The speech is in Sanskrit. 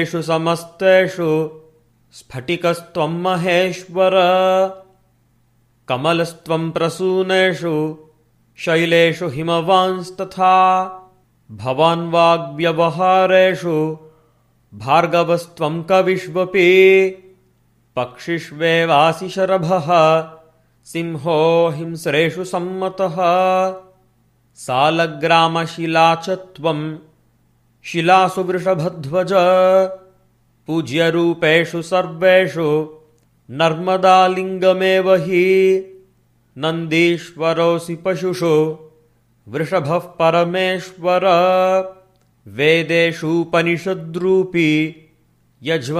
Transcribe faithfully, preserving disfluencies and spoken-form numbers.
येषु समस्तेषु स्फटिकस्त्वं महेश्वर कमलस्त्वं प्रसूनेषु शैलेषु हिमवांस्तथा भवान् वाग्व्यवहारेषु भार्गवस्त्वं कविष्वपि पक्षिष्वेवासि शरभः सिंहो हिंस्रेषु सम्मतः सालग्रामशिला च त्वं शिलासु वृषभध्वज पूज्यरूपेषु सर्वेषु नर्मदालिङ्गमेव हि नन्दीश्वरोऽसि पशुषु वृषभः परमेश्वर वेदेषूपनिषद्रूपी यज्व